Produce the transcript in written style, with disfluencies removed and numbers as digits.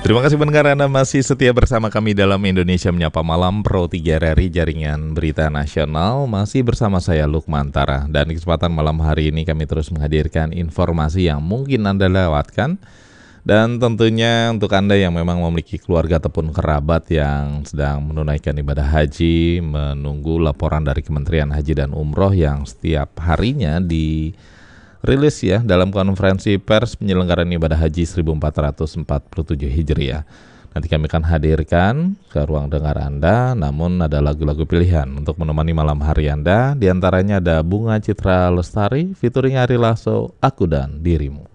Terima kasih pendengar Anda masih setia bersama kami dalam Indonesia Menyapa Malam Pro 3 RRI Jaringan Berita Nasional. Masih bersama saya Lukman Tara. Dan di kesempatan malam hari ini kami terus menghadirkan informasi yang mungkin Anda lewatkan. Dan tentunya untuk Anda yang memang memiliki keluarga ataupun kerabat yang sedang menunaikan ibadah haji, menunggu laporan dari Kementerian Haji dan Umroh yang setiap harinya rilis ya dalam konferensi pers penyelenggaraan ibadah haji 1447 Hijriah. Nanti kami akan hadirkan ke ruang dengar Anda, namun ada lagu-lagu pilihan untuk menemani malam hari Anda. Di antaranya ada Bunga Citra Lestari featuring Ari Lasso, Aku dan Dirimu.